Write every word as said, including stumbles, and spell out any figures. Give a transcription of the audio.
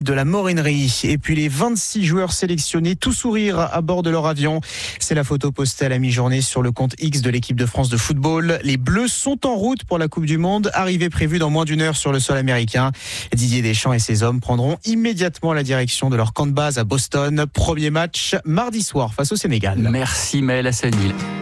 de la Morinerie. Et puis les vingt-six joueurs sélectionnés, tout sourire à bord de leur avion. C'est la photo postée à la mi-journée sur le compte X de l'équipe de France de football. Les Bleus sont en route pour la Coupe du Monde, arrivée prévue dans moins d'une heure sur le sol américain. Didier Deschamps et ses hommes prendront immédiatement la direction de leur camp de base à Boston. Premier match mardi soir face au Sénégal. Merci Maël Hassanil.